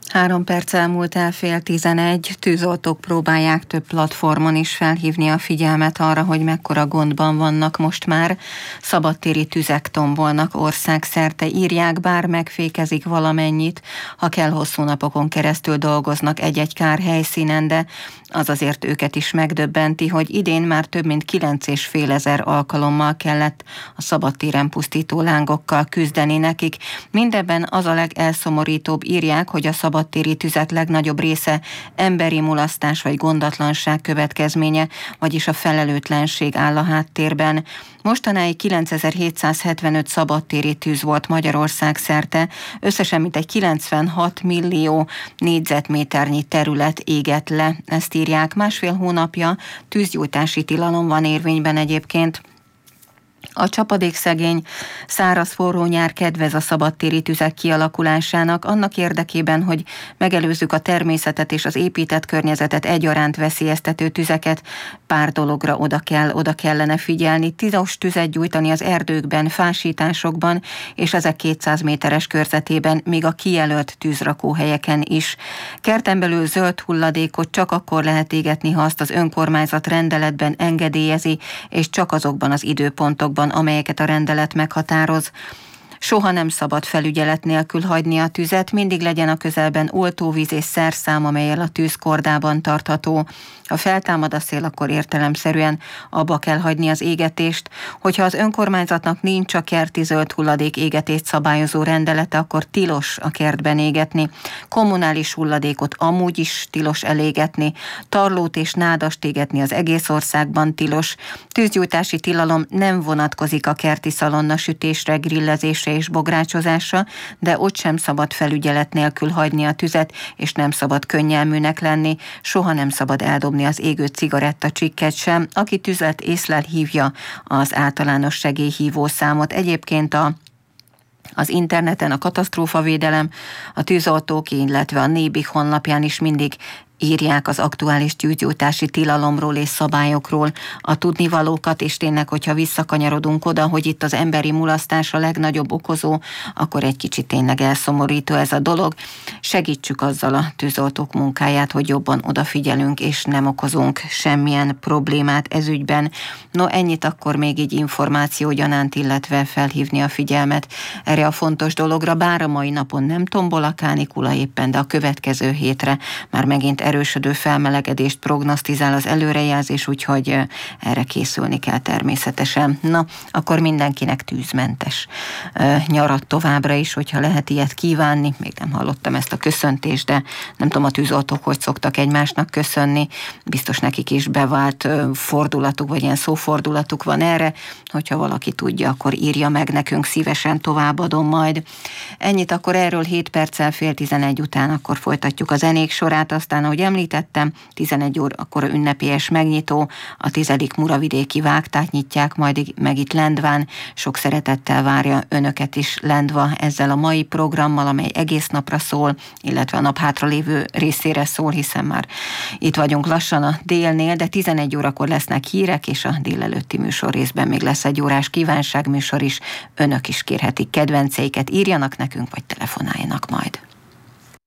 3 perc elmúlt el 10:30, tűzoltók próbálják több platformon is felhívni a figyelmet arra, hogy mekkora gondban vannak most már. Szabadtéri tüzek tombolnak országszerte, írják, bár megfékezik valamennyit, ha kell hosszú napokon keresztül dolgoznak egy-egy kárhelyszínen, de az azért őket is megdöbbenti, hogy idén már több mint 9.500 alkalommal kellett a szabadtéren pusztító lángokkal küzdeni nekik. Mindebben az a legelszomorítóbb, írják, hogy a szabadtéri tüzek legnagyobb része emberi mulasztás vagy gondatlanság következménye, vagyis a felelőtlenség áll a háttérben. Mostanáig 9775 szabadtéri tűz volt Magyarország szerte, összesen mintegy 96 millió négyzetméternyi terület égett le, ezt írják. 1,5 hónapja tűzgyújtási tilalom van érvényben egyébként. A csapadékszegény, száraz forró nyár kedvez a szabadtéri tüzek kialakulásának, annak érdekében, hogy megelőzzük a természetet és az épített környezetet egyaránt veszélyeztető tüzeket, pár dologra oda kellene figyelni. Tilos tüzet gyújtani az erdőkben, fásításokban és ezek 200 méteres körzetében, még a kijelölt tűzrakóhelyeken is. Kerten belül zöld hulladékot csak akkor lehet égetni, ha azt az önkormányzat rendeletben engedélyezi, és csak azokban az időpontokban, amelyeket a rendelet meghatároz. Soha nem szabad felügyelet nélkül hagyni a tüzet, mindig legyen a közelben oltóvíz és szerszám, amellyel a tűz kordában tartható. Ha feltámad a szél, akkor értelemszerűen abba kell hagyni az égetést. Hogyha az önkormányzatnak nincs a kerti zöld hulladék égetést szabályozó rendelete, akkor tilos a kertben égetni. Kommunális hulladékot amúgy is tilos elégetni. Tarlót és nádast égetni az egész országban tilos. Tűzgyújtási tilalom nem vonatkozik a kerti szalonna sütésre, grillezésre és bográcsozásra, de ott sem szabad felügyelet nélkül hagyni a tüzet, és nem szabad könnyelműnek lenni. Soha nem szabad eldobni az égő cigarettacsikket sem. Aki tüzet észlel, hívja az általános segélyhívó számot. Egyébként az interneten a katasztrófavédelem, a tűzoltók, illetve a Nébik honlapján is mindig írják az aktuális tűzgyújtási tilalomról és szabályokról a tudnivalókat, és tényleg, hogyha visszakanyarodunk oda, hogy itt az emberi mulasztás a legnagyobb okozó, akkor egy kicsit tényleg elszomorító ez a dolog. Segítsük azzal a tűzoltók munkáját, hogy jobban odafigyelünk, és nem okozunk semmilyen problémát ez ügyben. No, ennyit akkor még így információ gyanánt, illetve felhívni a figyelmet erre a fontos dologra, bár a mai napon nem tombol a kánikula éppen, de a következő hétre már megint erősödő felmelegedést prognosztizál az előrejelzés, úgyhogy erre készülni kell természetesen. Na, akkor mindenkinek tűzmentes nyarat továbbra is, hogyha lehet ilyet kívánni. Még nem hallottam ezt a köszöntést, de nem tudom, a tűzoltók hogy szoktak egymásnak köszönni. Biztos nekik is bevált fordulatuk, vagy ilyen szófordulatuk van erre. Hogyha valaki tudja, akkor írja meg nekünk, szívesen továbbadom majd. Ennyit akkor erről 7 perccel 10:30 után, akkor folytatjuk a zenék sorát, aztán ahogy említettem, 11 órakor ünnepélyes megnyitó, a 10. muravidéki vágtát nyitják majd meg itt Lendván. Sok szeretettel várja önöket is Lendva ezzel a mai programmal, amely egész napra szól, illetve a nap hátralévő részére szól, hiszen már itt vagyunk lassan a délnél, de 11 órakor lesznek hírek, és a délelőtti műsor részben még lesz egy órás kívánságműsor is. Önök is kérhetik kedvenceiket, írjanak nekünk, vagy telefonáljanak majd.